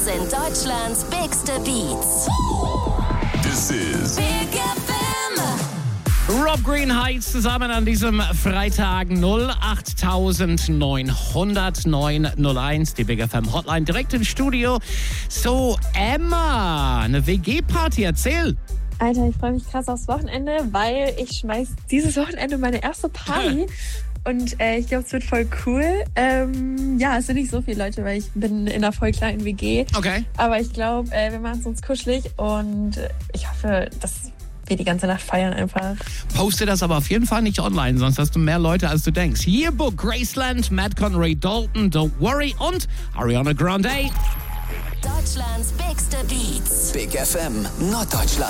Das sind Deutschlands bigste Beats. This is Big FM. Rob Greenheights zusammen an diesem Freitag 0890901, die Big FM Hotline direkt im Studio. So, Emma, eine WG-Party, erzähl. Alter, ich freue mich krass aufs Wochenende, weil ich schmeiß dieses Wochenende meine erste Party. Und ich glaube, es wird voll cool. Ja, es sind nicht so viele Leute, weil ich bin in einer voll kleinen WG. Okay. Aber ich glaube, wir machen es uns kuschelig und ich hoffe, dass wir die ganze Nacht feiern einfach. Poste das aber auf jeden Fall nicht online, sonst hast du mehr Leute, als du denkst. Yearbook, Graceland, Madcon, Ray Dalton, Don't Worry und Ariana Grande. Deutschlands bigste Beats. Big FM Norddeutschland.